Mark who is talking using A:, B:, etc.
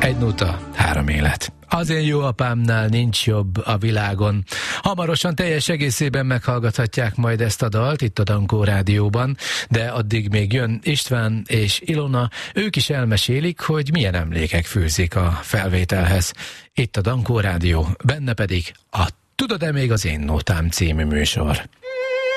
A: Egy nóta, 3 élet. Az én jó apámnál nincs jobb a világon. Hamarosan teljes egészében meghallgathatják majd ezt a dalt itt a Dankó Rádióban, de addig még jön István és Ilona, ők is elmesélik, hogy milyen emlékek fűzik a felvételhez. Itt a Dankó Rádió, benne pedig a Tudod-e még az én nótám című műsor.